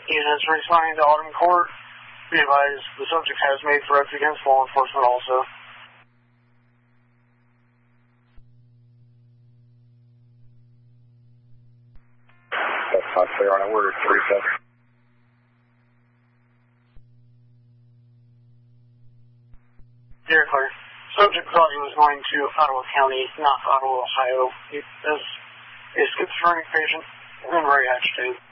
He is responding to Autumn Court. Be advised, the subject has made threats against law enforcement also. That's not clear on order 37. Very clear. Subject thought he was going to Ottawa County, not Ottawa, Ohio. He is a schizophrenic patient and very agitated.